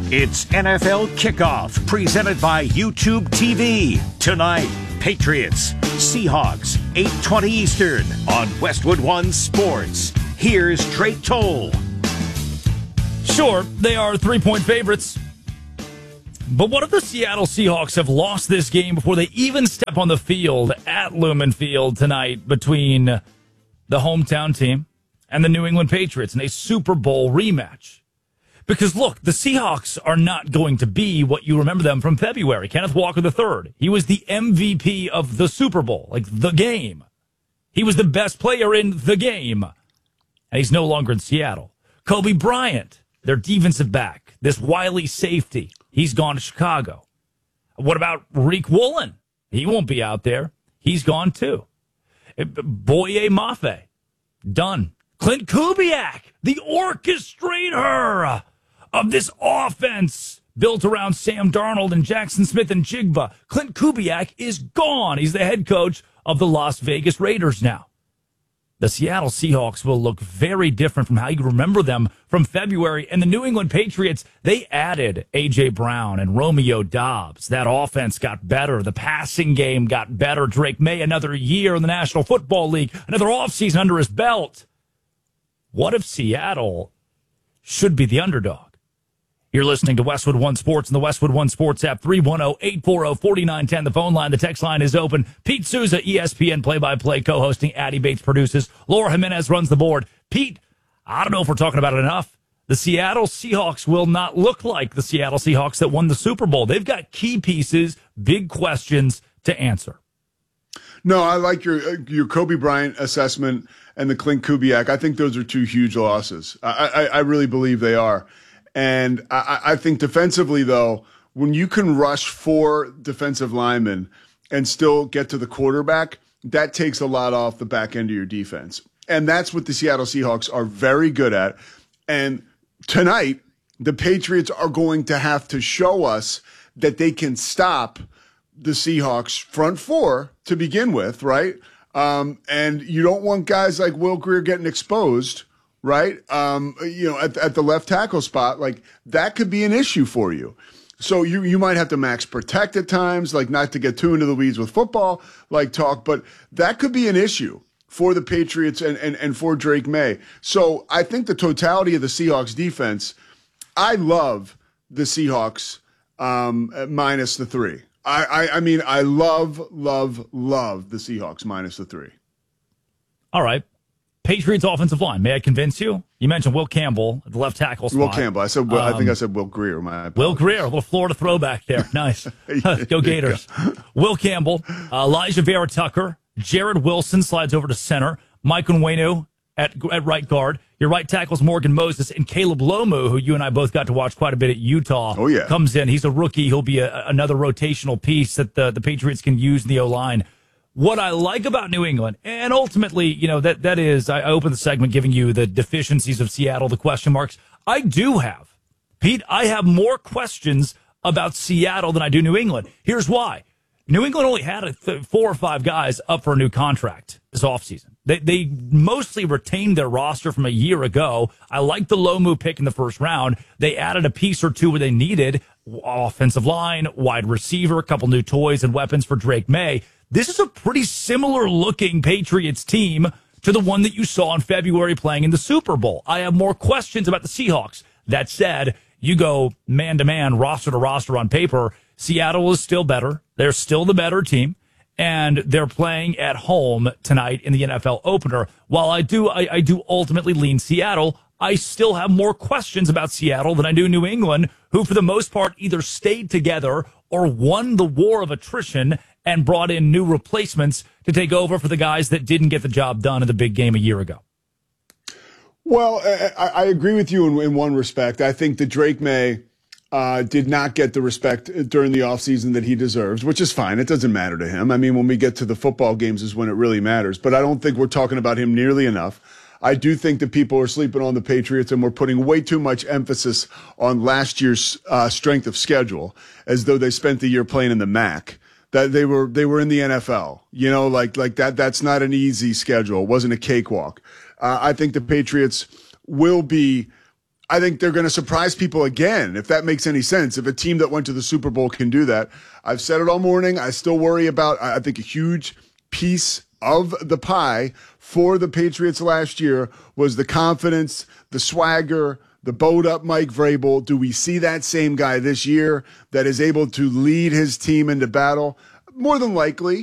It's NFL Kickoff, presented by YouTube TV. Tonight, Patriots, Seahawks, 8:20 Eastern on Westwood One Sports. Here's Drake Toll. Sure, they are 3-point favorites. But what if the Seattle Seahawks have lost this game before they even step on the field at Lumen Field tonight between the hometown team and the New England Patriots in a Super Bowl rematch? Because, look, the Seahawks are not going to be what you remember them from February. Kenneth Walker III, he was the MVP of the Super Bowl, like the game. He was the best player in the game. And he's no longer in Seattle. Kobe Bryant, their defensive back, this wily safety, he's gone to Chicago. What about Reek Woolen? He won't be out there. He's gone too. Boye Mafe, done. Clint Kubiak, the orchestrator of this offense built around Sam Darnold and Jackson Smith and Jigba. Clint Kubiak is gone. He's the head coach of the Las Vegas Raiders now. The Seattle Seahawks will look very different from how you remember them from February. And the New England Patriots, they added A.J. Brown and Romeo Doubs. That offense got better. The passing game got better. Drake May, another year in the National Football League, another offseason under his belt. What if Seattle should be the underdog? You're listening to Westwood One Sports and the Westwood One Sports app, 310-840-4910. The phone line, the text line is open. Pete Souza, ESPN play-by-play, co-hosting. Addie Bates produces. Laura Jimenez runs the board. Pete, I don't know if we're talking about it enough. The Seattle Seahawks will not look like the Seattle Seahawks that won the Super Bowl. They've got key pieces, big questions to answer. No, I like your Kobe Bryant assessment and the Clint Kubiak. I think those are two huge losses. I really believe they are. And I think defensively, though, when you can rush 4 defensive linemen and still get to the quarterback, that takes a lot off the back end of your defense. And that's what the Seattle Seahawks are very good at. And tonight, the Patriots are going to have to show us that they can stop the Seahawks front 4 to begin with, right? And you don't want guys like Will Grier getting exposed, right? At the left tackle spot, like that could be an issue for you. So you might have to max protect at times, like not to get too into the weeds with football, like talk, but that could be an issue for the Patriots and for Drake May. So I think the totality of the Seahawks defense, I love the Seahawks minus the 3. I mean, I love the Seahawks minus the 3. All right. Patriots offensive line. May I convince you? You mentioned Will Campbell at the left tackle spot. Will Campbell. I think I said Will Grier. Will Grier, a little Florida throwback there. Nice. Go Gators. Go. Will Campbell, Elijah Vera Tucker, Jared Wilson slides over to center, Mike Onwenu at right guard. Your right tackle's Morgan Moses, and Caleb Lomu, who you and I both got to watch quite a bit at Utah, comes in. He's a rookie. He'll be another rotational piece that the Patriots can use in the O-line. What I like about New England, and ultimately, that is, I opened the segment giving you the deficiencies of Seattle, the question marks. I do have, Pete, I have more questions about Seattle than I do New England. Here's why. New England only had 4 or 5 guys up for a new contract this offseason. They mostly retained their roster from a year ago. I like the Lomu pick in the first round. They added a piece or two where they needed offensive line, wide receiver, a couple new toys and weapons for Drake May. This is a pretty similar looking Patriots team to the one that you saw in February playing in the Super Bowl. I have more questions about the Seahawks. That said, you go man to man, roster to roster on paper, Seattle is still better. They're still the better team, and they're playing at home tonight in the NFL opener. While I do ultimately lean Seattle, I still have more questions about Seattle than I do New England, who for the most part either stayed together or won the war of attrition and brought in new replacements to take over for the guys that didn't get the job done in the big game a year ago. Well, I agree with you in one respect. I think that Drake May did not get the respect during the offseason that he deserves, which is fine. It doesn't matter to him. I mean, when we get to the football games is when it really matters. But I don't think we're talking about him nearly enough. I do think that people are sleeping on the Patriots, and we're putting way too much emphasis on last year's strength of schedule, as though they spent the year playing in the MAC. That they were in the NFL, like that. That's not an easy schedule. It wasn't a cakewalk. I think the Patriots will be I think they're going to surprise people again, if that makes any sense. If a team that went to the Super Bowl can do that. I've said it all morning. I still worry about, I think, a huge piece of the pie for the Patriots last year was the confidence, the swagger, the bowed up Mike Vrabel. Do we see that same guy this year that is able to lead his team into battle? More than likely.